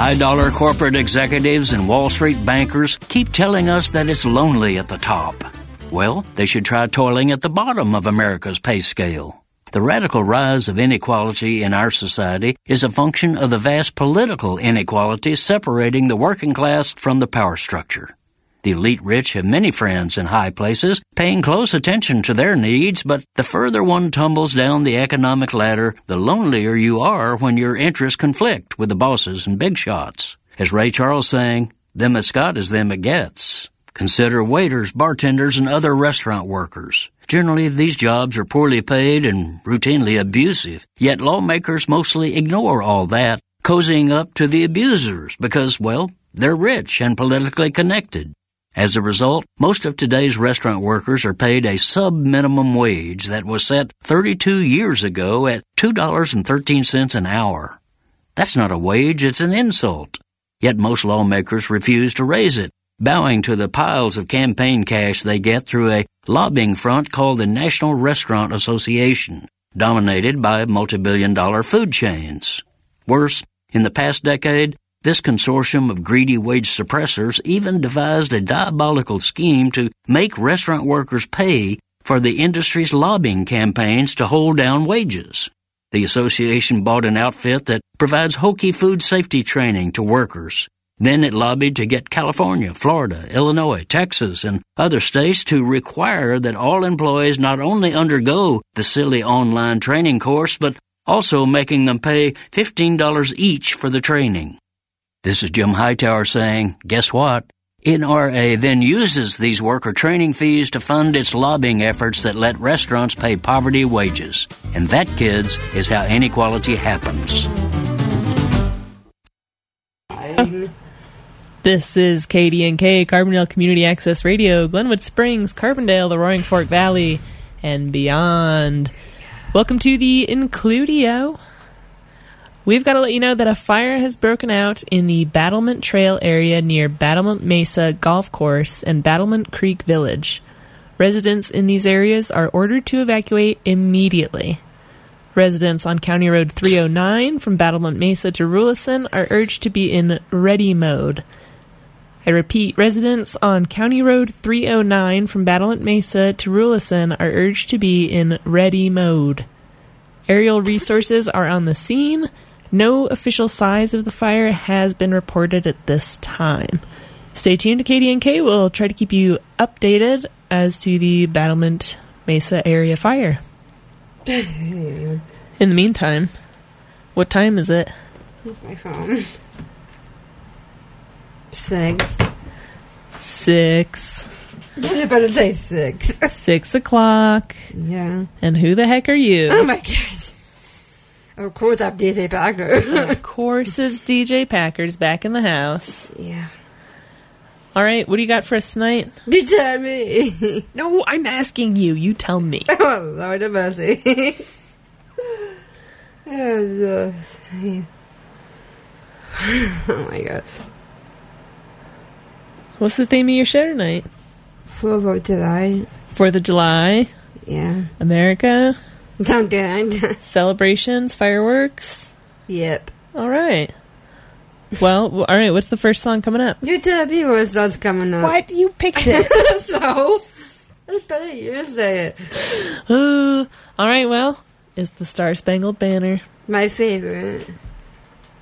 high-dollar corporate executives and Wall Street bankers keep telling us that it's lonely at the top. Well, they should try toiling at the bottom of America's pay scale. The radical rise of inequality in our society is a function of the vast political inequality separating the working class from the power structure. The elite rich have many friends in high places, paying close attention to their needs, but the further one tumbles down the economic ladder, the lonelier you are when your interests conflict with the bosses and big shots. As Ray Charles sang, "Them that's got is them it gets." Consider waiters, bartenders, and other restaurant workers. Generally, these jobs are poorly paid and routinely abusive, yet lawmakers mostly ignore all that, cozying up to the abusers because, well, they're rich and politically connected. As a result, most of today's restaurant workers are paid a sub-minimum wage that was set 32 years ago at $2.13 an hour. That's not a wage, it's an insult. Yet most lawmakers refuse to raise it, bowing to the piles of campaign cash they get through a lobbying front called the National Restaurant Association, dominated by multi-billion-dollar food chains. Worse, in the past decade, this consortium of greedy wage suppressors even devised a diabolical scheme to make restaurant workers pay for the industry's lobbying campaigns to hold down wages. The association bought an outfit that provides hokey food safety training to workers. Then it lobbied to get California, Florida, Illinois, Texas, and other states to require that all employees not only undergo the silly online training course, but also making them pay $15 each for the training. This is Jim Hightower saying, guess what? NRA then uses these worker training fees to fund its lobbying efforts that let restaurants pay poverty wages. And that, kids, is how inequality happens. This is KDNK, Carbondale Community Access Radio, Glenwood Springs, Carbondale, the Roaring Fork Valley, and beyond. Welcome to the Includio. We've got to let you know that a fire has broken out in the Battlement Trail area near Battlement Mesa Golf Course and Battlement Creek Village. Residents in these areas are ordered to evacuate immediately. Residents on County Road 309 from Battlement Mesa to Rulison are urged to be in ready mode. I repeat, residents on County Road 309 from Battlement Mesa to Rulison are urged to be in ready mode. Aerial resources are on the scene. No official size of the fire has been reported at this time. Stay tuned to KDNK. We'll try to keep you updated as to the Battlement Mesa area fire. In the meantime, what time is it? Here's my phone. 6. You better say 6. 6 o'clock. Yeah. And who the heck are you? Oh my God. Of course I'm DJ Packer. Of course it's DJ Packer's back in the house. Yeah. All right, what do you got for us tonight? You tell me. No, I'm asking you. You tell me. Oh, Lord have mercy. Oh my God. What's the theme of your show tonight? 4th of July. 4th of July? Yeah. America? Sound good. Celebrations? Fireworks? Yep. All right. Well, all right, what's the first song coming up? You tell me what song's coming up. Why do you pick it? So? It's better you say it. All right, well, it's the Star Spangled Banner. My favorite.